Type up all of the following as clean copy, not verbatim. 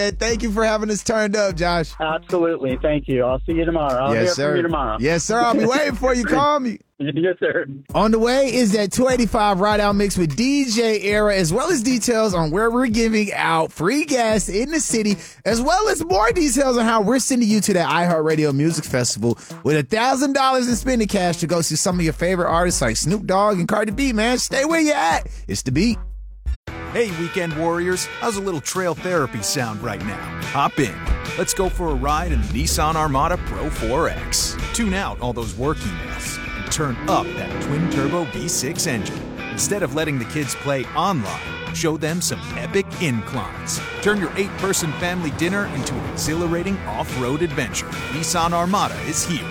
And thank you for having us turned up, Josh. Absolutely. Thank you. I'll see you tomorrow. I'll hear from you tomorrow. Yes, sir. I'll be waiting for you. Call me. Yes, sir. On the way is that 285 Ride Out Mix with DJ Era, as well as details on where we're giving out free gas in the city, as well as more details on how we're sending you to that iHeartRadio Music Festival with $1,000 in spending cash to go see some of your favorite artists like Snoop Dogg and Cardi B, man. Stay where you at. It's The Beat. Hey, weekend warriors, how's a little trail therapy sound right now? Hop in. Let's go for a ride in the Nissan Armada Pro 4X. Tune out all those work emails and turn up that twin-turbo V6 engine. Instead of letting the kids play online, show them some epic inclines. Turn your 8-person family dinner into an exhilarating off-road adventure. Nissan Armada is here.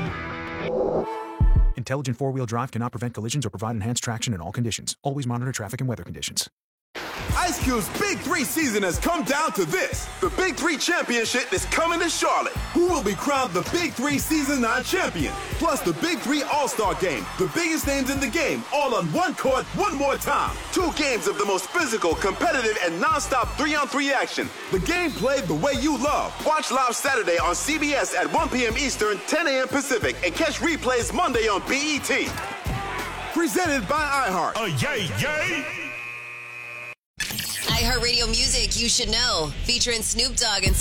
Intelligent four-wheel drive cannot prevent collisions or provide enhanced traction in all conditions. Always monitor traffic and weather conditions. Ice Cube's Big 3 season has come down to this. The Big 3 Championship is coming to Charlotte. Who will be crowned the Big 3 Season 9 champion? Plus the Big 3 All-Star Game. The biggest names in the game, all on one court, one more time. 2 games of the most physical, competitive, and non-stop 3-on-3 action. The game played the way you love. Watch live Saturday on CBS at 1 p.m. Eastern, 10 a.m. Pacific, and catch replays Monday on BET. Presented by iHeart. Yay! iHeartRadio Music, You Should Know, featuring Snoop Dogg and